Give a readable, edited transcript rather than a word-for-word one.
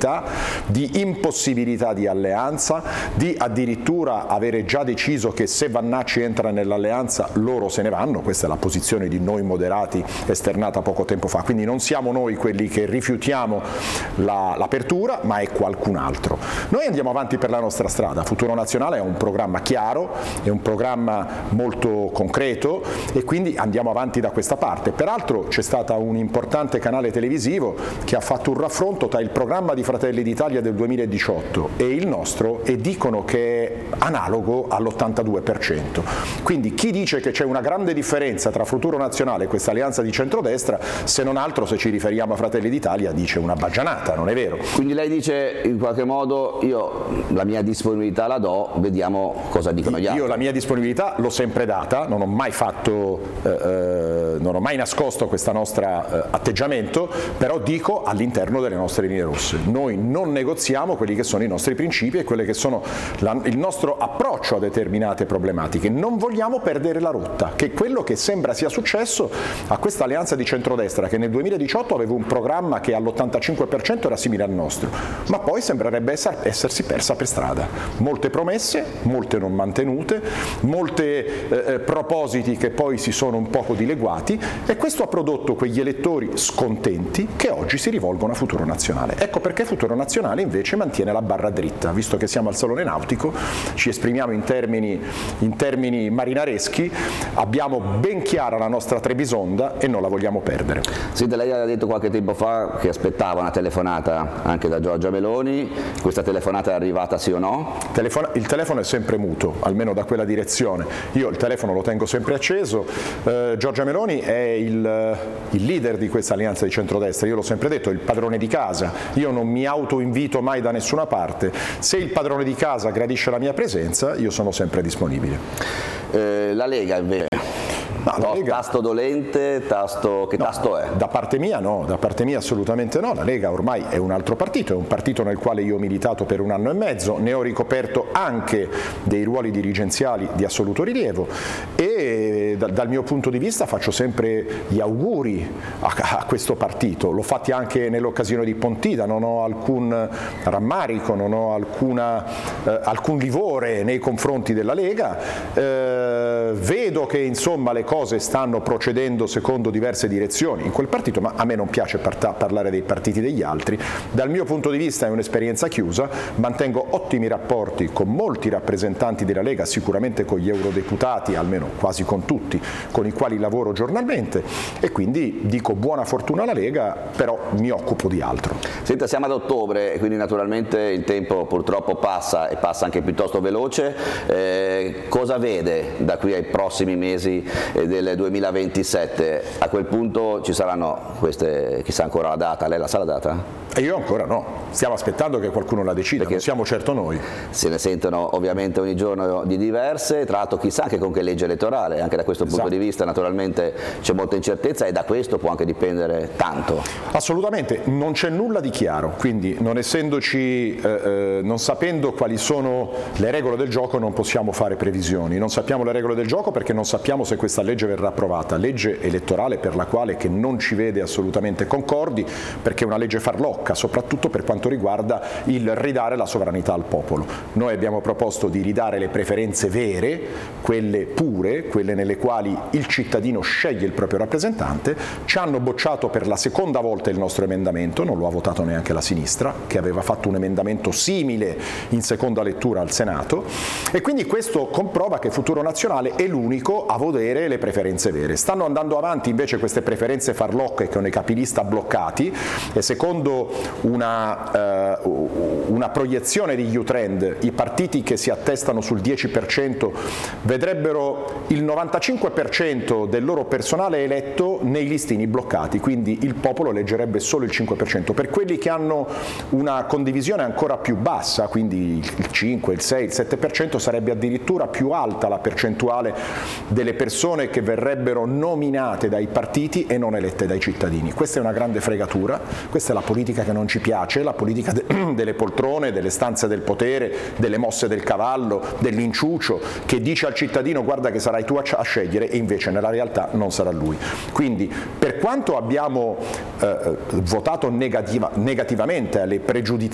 instabilità, di impossibilità di alleanza, di addirittura avere già deciso che se Vannacci entra nell'alleanza loro se ne vanno. Questa è la posizione di Noi Moderati esternata poco tempo fa, quindi non siamo noi quelli che rifiutiamo l'apertura, ma è qualcun altro. Noi andiamo avanti per la nostra strada. Futuro Nazionale è un programma chiaro, è un programma molto concreto e quindi andiamo avanti da questa parte. Peraltro c'è stato un importante canale televisivo che ha fatto un raffronto tra il programma di Fratelli d'Italia del 2018 e il nostro e dicono che è analogo all'82%. Quindi chi dice che c'è una grande differenza tra Futuro Nazionale e questa alleanza di centrodestra, se non altro, se ci riferiamo a Fratelli d'Italia, dice una baggianata, non è vero? Quindi lei dice in qualche modo io la mia disponibilità la do, vediamo cosa dicono gli altri. Io la mia disponibilità l'ho sempre data, non ho mai non ho mai nascosto questo nostro atteggiamento, però dico all'interno delle nostre linee rosse. Noi non negoziamo quelli che sono i nostri principi e quelli che sono il nostro approccio a determinate problematiche. Non vogliamo perdere la rotta, che è quello che sembra sia successo a questa alleanza di centrodestra, che nel 2018 aveva un programma che all'85% era simile al nostro, ma poi sembrerebbe essersi persa per strada. Molte promesse, molte non mantenute, molti propositi che poi si sono un poco dileguati, e questo ha prodotto quegli elettori scontenti che oggi si rivolgono a Futuro Nazionale. Ecco perché Futuro Nazionale invece mantiene la barra dritta. Visto che siamo al Salone Nautico, ci esprimiamo in termini marinareschi, abbiamo ben chiara la nostra Trebisonda e non la vogliamo perdere. Senta, lei ha detto qualche tempo fa che aspettava una telefonata anche da Giorgia Meloni. Questa telefonata è arrivata, sì o no? Il telefono è sempre muto, almeno da quella direzione. Io il telefono lo tengo sempre acceso. Giorgia Meloni è il leader di questa alleanza di centrodestra, io l'ho sempre detto, è il padrone di casa. Io non mi autoinvito mai da nessuna parte. Se il padrone di casa gradisce la mia presenza, io sono sempre disponibile. La Lega invece? No, tasto dolente, che tasto è? Da parte mia no, da parte mia assolutamente no. La Lega ormai è un altro partito, è un partito nel quale io ho militato per 1 anno e mezzo, ne ho ricoperto anche dei ruoli dirigenziali di assoluto rilievo e dal mio punto di vista faccio sempre gli auguri a questo partito. L'ho fatti anche nell'occasione di Pontida, non ho alcun rammarico, non ho alcun livore nei confronti della Lega. Vedo che insomma le cose stanno procedendo secondo diverse direzioni in quel partito, ma a me non piace parlare dei partiti degli altri. Dal mio punto di vista è un'esperienza chiusa, mantengo ottimi rapporti con molti rappresentanti della Lega, sicuramente con gli eurodeputati, almeno quasi con tutti, con i quali lavoro giornalmente, e quindi dico buona fortuna alla Lega, però mi occupo di altro. Senta, siamo ad ottobre e quindi naturalmente il tempo purtroppo passa e passa anche piuttosto veloce. Cosa vede da qui ai prossimi mesi del 2027? A quel punto ci saranno queste, chissà ancora la data, lei la sa la data? E io ancora no, stiamo aspettando che qualcuno la decida, perché non siamo certo noi. Se ne sentono ovviamente ogni giorno di diverse, tra l'altro chissà anche con che legge elettorale, anche da questo punto di vista naturalmente c'è molta incertezza e da questo può anche dipendere tanto. Assolutamente, non c'è nulla di chiaro, quindi non essendoci, non sapendo quali sono le regole del gioco non possiamo fare previsioni, non sappiamo le regole del gioco perché non sappiamo se questa legge verrà approvata, legge elettorale per la quale che non ci vede assolutamente concordi, perché è una legge farlocca, soprattutto per quanto riguarda il ridare la sovranità al popolo. Noi abbiamo proposto di ridare le preferenze vere, quelle pure, quelle nelle quali il cittadino sceglie il proprio rappresentante. Ci hanno bocciato per la seconda volta il nostro emendamento, non lo ha votato neanche la sinistra, che aveva fatto un emendamento simile in seconda lettura al Senato, e quindi questo comprova che Futuro Nazionale è l'unico a volere le preferenze vere. Stanno andando avanti invece queste preferenze farlocche con i capilista bloccati, e secondo una proiezione di U-Trend i partiti che si attestano sul 10% vedrebbero il 95% del loro personale eletto nei listini bloccati, quindi il popolo eleggerebbe solo il 5%. Per quelli che hanno una condivisione ancora più bassa, quindi il 5, il 6, il 7%, sarebbe addirittura più alta la percentuale delle persone che verrebbero nominate dai partiti e non elette dai cittadini. Questa è una grande fregatura, questa è la politica che non ci piace, la politica delle poltrone, delle stanze del potere, delle mosse del cavallo, dell'inciucio, che dice al cittadino guarda che sarai tu a scegliere, e invece nella realtà non sarà lui. Quindi per quanto abbiamo votato negativamente alle